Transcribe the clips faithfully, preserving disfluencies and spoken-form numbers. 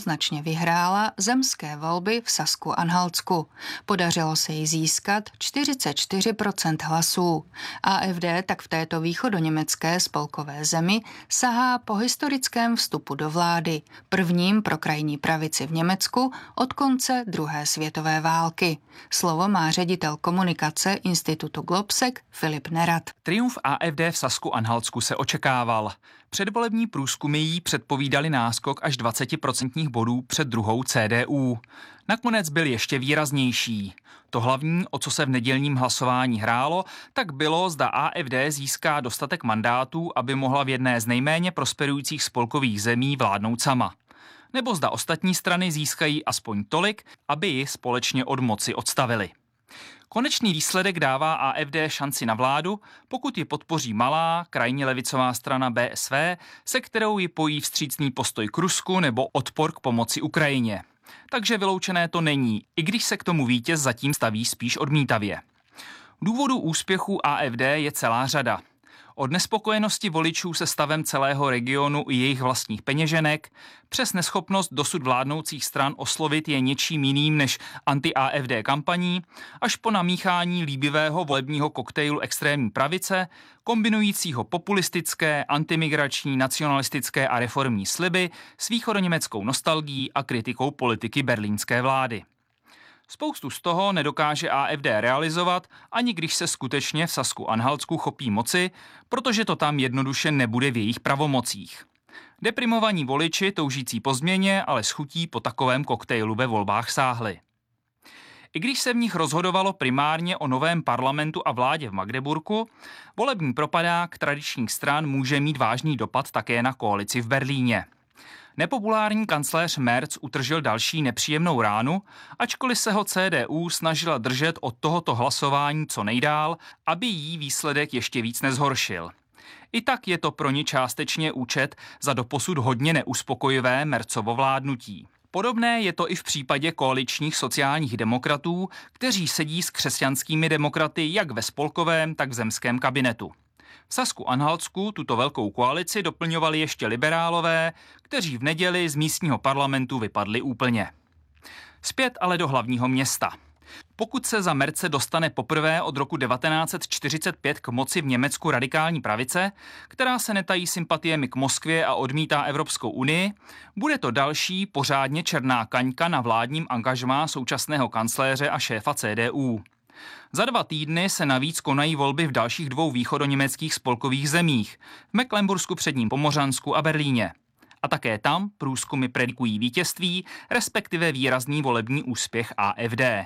značně vyhrála zemské volby v Sasku-Anhaltsku. Podařilo se jí získat čtyřicet čtyři procent hlasů. A ef dé tak v této východoněmecké spolkové zemi sahá po historickém vstupu do vlády, prvním pro krajní pravici v Německu od konce druhé světové války. Slovo má ředitel komunikace Institutu Globsec Filip Nerat. Triumf á ef dé v Sasku-Anhaltsku se očekával. Předvolební průzkumy jí předpovídali náskok až dvacet procentních bodů před druhou cé dé ú. Nakonec byl ještě výraznější. To hlavní, o co se v nedělním hlasování hrálo, tak bylo, zda á ef dé získá dostatek mandátů, aby mohla v jedné z nejméně prosperujících spolkových zemí vládnout sama. Nebo zda ostatní strany získají aspoň tolik, aby ji společně od moci odstavili. Konečný výsledek dává á ef dé šanci na vládu, pokud ji podpoří malá, krajně levicová strana bé es vé, se kterou ji pojí vstřícný postoj k Rusku nebo odpor k pomoci Ukrajině. Takže vyloučené to není, i když se k tomu vítěz zatím staví spíš odmítavě. Důvodů úspěchu á ef dé je celá řada. Od nespokojenosti voličů se stavem celého regionu i jejich vlastních peněženek, přes neschopnost dosud vládnoucích stran oslovit je něčím jiným než anti-á ef dé kampaní, až po namíchání líbivého volebního koktejlu extrémní pravice, kombinujícího populistické, antimigrační, nacionalistické a reformní sliby s východoněmeckou nostalgií a kritikou politiky berlínské vlády. Spoustu z toho nedokáže á ef dé realizovat, ani když se skutečně v Sasku-Anhaltsku chopí moci, protože to tam jednoduše nebude v jejich pravomocích. Deprimovaní voliči toužící po změně ale s chutí po takovém koktejlu ve volbách sáhli. I když se v nich rozhodovalo primárně o novém parlamentu a vládě v Magdeburku, volební propadák tradičních stran může mít vážný dopad také na koalici v Berlíně. Nepopulární kancléř Merz utržil další nepříjemnou ránu, ačkoliv se ho cé dé ú snažila držet od tohoto hlasování co nejdál, aby jí výsledek ještě víc nezhoršil. I tak je to pro ní částečně účet za doposud hodně neuspokojivé Merzovo vládnutí. Podobné je to i v případě koaličních sociálních demokratů, kteří sedí s křesťanskými demokraty jak ve spolkovém, tak v zemském kabinetu. V Sasku-Anhaltsku tuto velkou koalici doplňovali ještě liberálové, kteří v neděli z místního parlamentu vypadli úplně. Zpět ale do hlavního města. Pokud se za Merze dostane poprvé od roku devatenáct set čtyřicet pět k moci v Německu radikální pravice, která se netají sympatiemi k Moskvě a odmítá Evropskou unii, bude to další pořádně černá kaňka na vládním angažmá současného kancléře a šéfa cé dé ú. Za dva týdny se navíc konají volby v dalších dvou východoněmeckých spolkových zemích, v Mecklenbursku, Předním Pomořansku a Berlíně. A také tam průzkumy predikují vítězství, respektive výrazný volební úspěch á ef dé.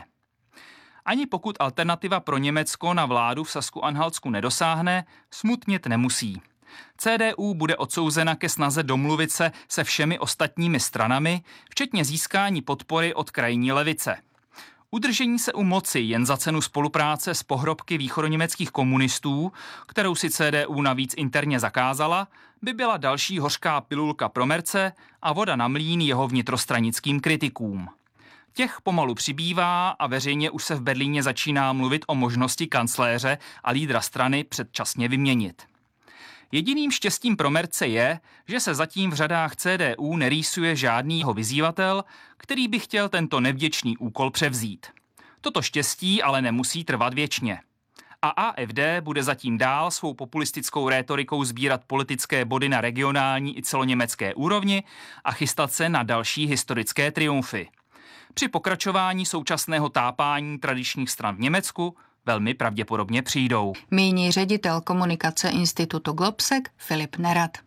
Ani pokud alternativa pro Německo na vládu v Sasku-Anhaltsku nedosáhne, smutnit nemusí. cé dé ú bude odsouzena ke snaze domluvit se se všemi ostatními stranami, včetně získání podpory od krajní levice. Udržení se u moci jen za cenu spolupráce s pohrobky východoněmeckých komunistů, kterou si cé dé ú navíc interně zakázala, by byla další hořká pilulka pro Merze a voda na mlýn jeho vnitrostranickým kritikům. Těch pomalu přibývá a veřejně už se v Berlíně začíná mluvit o možnosti kancléře a lídra strany předčasně vyměnit. Jediným štěstím pro Merze je, že se zatím v řadách cé dé ú nerýsuje žádný jeho vyzývatel, který by chtěl tento nevděčný úkol převzít. Toto štěstí ale nemusí trvat věčně. A á ef dé bude zatím dál svou populistickou rétorikou sbírat politické body na regionální i celoněmecké úrovni a chystat se na další historické triumfy. Při pokračování současného tápání tradičních stran v Německu velmi pravděpodobně přijdou. Míní ředitel komunikace Institutu Globsec Filip Nerat.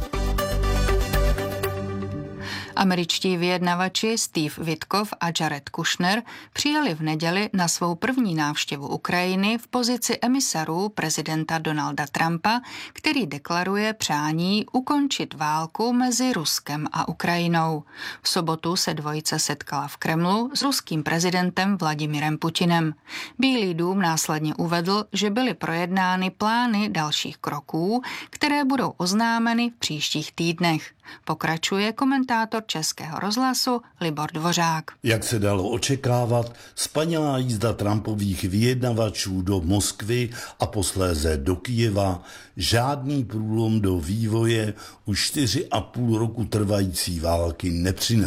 Američtí vyjednavači Steve Witkoff a Jared Kushner přijeli v neděli na svou první návštěvu Ukrajiny v pozici emisarů prezidenta Donalda Trumpa, který deklaruje přání ukončit válku mezi Ruskem a Ukrajinou. V sobotu se dvojice setkala v Kremlu s ruským prezidentem Vladimirem Putinem. Bílý dům následně uvedl, že byly projednány plány dalších kroků, které budou oznámeny v příštích týdnech. Pokračuje komentátor Českého rozhlasu Libor Dvořák. Jak se dalo očekávat, spanilá jízda Trumpových vyjednavačů do Moskvy a posléze do Kyjeva žádný průlom do vývoje už čtyři a půl roku trvající války nepřinesl.